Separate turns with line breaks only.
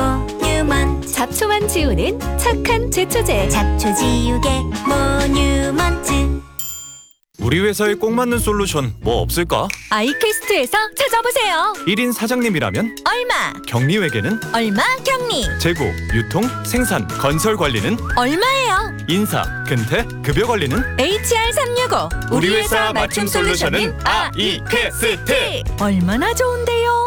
모뉴먼트.
잡초만 지우는 착한 제초제.
잡초 지우개 모뉴먼트.
우리 회사에 꼭 맞는 솔루션 뭐 없을까?
아이퀘스트에서 찾아보세요.
1인 사장님이라면
얼마?
격리회계는
얼마 격리?
재고, 유통, 생산, 건설 관리는
얼마예요?
인사, 근태, 급여 관리는
HR365.
우리 회사 맞춤 솔루션은 아이퀘스트.
얼마나 좋은데요?